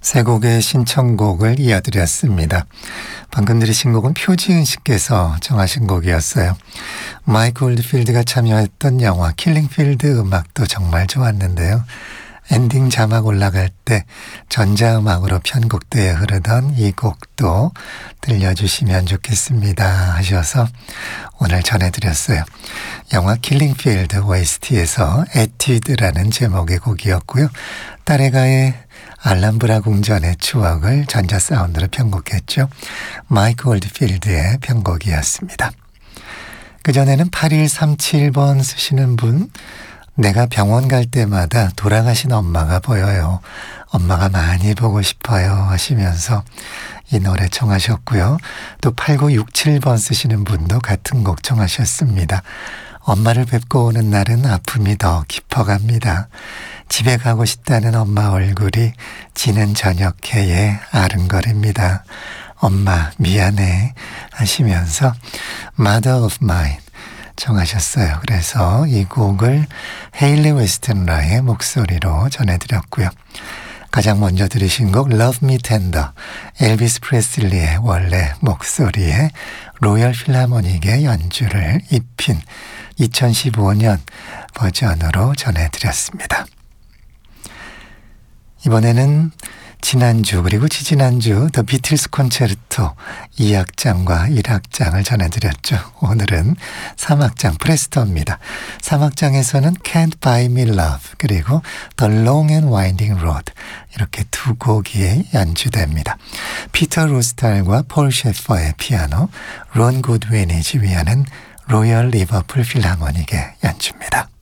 세 곡의 신청곡을 이어드렸습니다. 방금 들으신 곡은 표지은 씨께서 정하신 곡이었어요. 마이크 올드필드가 참여했던 영화 킬링필드 음악도 정말 좋았는데요. 엔딩 자막 올라갈 때 전자음악으로 편곡되어 흐르던 이 곡도 들려주시면 좋겠습니다 하셔서 오늘 전해드렸어요. 영화 킬링필드 OST에서 에뛰드라는 제목의 곡이었고요. 딸애가의 알람브라 궁전의 추억을 전자사운드로 편곡했죠. 마이크 올드필드의 편곡이었습니다. 그전에는 8137번 쓰시는 분, 내가 병원 갈 때마다 돌아가신 엄마가 보여요. 엄마가 많이 보고 싶어요 하시면서 이 노래 청하셨고요. 또 8967번 쓰시는 분도 같은 곡 청하셨습니다. 엄마를 뵙고 오는 날은 아픔이 더 깊어갑니다. 집에 가고 싶다는 엄마 얼굴이 지는 저녁해에 아른거립니다. 엄마 미안해 하시면서 Mother of Mine 청하셨어요. 그래서 이 곡을 헤일리 웨스턴라의 목소리로 전해드렸고요. 가장 먼저 들으신 곡 Love Me Tender, 엘비스 프레슬리의 원래 목소리에 로열 필하모닉의 연주를 입힌 2015년 버전으로 전해드렸습니다. 이번에는 지난주 그리고 지지난주 더 비틀스 콘체르토 2악장과 1악장을 전해드렸죠. 오늘은 3악장 프레스토입니다. 3악장에서는 Can't Buy Me Love 그리고 The Long and Winding Road 이렇게 두 곡이 연주됩니다. 피터 로스탈과 폴 셰퍼의 피아노, 론 굿윈이 지휘하는 로열 리버풀 필하모닉의 연주입니다.